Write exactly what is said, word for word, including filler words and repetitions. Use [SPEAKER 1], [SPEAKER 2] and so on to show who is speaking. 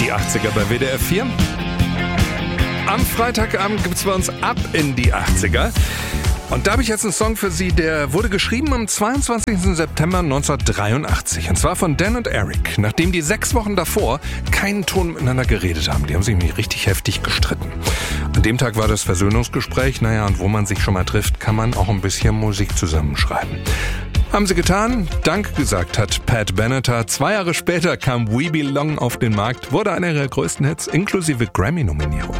[SPEAKER 1] die achtziger bei W D F vier. Am Freitagabend gibt's bei uns Ab in die achtziger. Und da habe ich jetzt einen Song für Sie, der wurde geschrieben am zweiundzwanzigsten September neunzehnhundertdreiundachtzig. Und zwar von Dan und Eric, nachdem die sechs Wochen davor keinen Ton miteinander geredet haben. Die haben sich nämlich richtig heftig gestritten. An dem Tag war das Versöhnungsgespräch. Naja, und wo man sich schon mal trifft, kann man auch ein bisschen Musik zusammenschreiben. Haben sie getan, Dank gesagt hat Pat Benatar. Zwei Jahre später kam We Belong auf den Markt, wurde einer ihrer größten Hits, inklusive Grammy-Nominierung.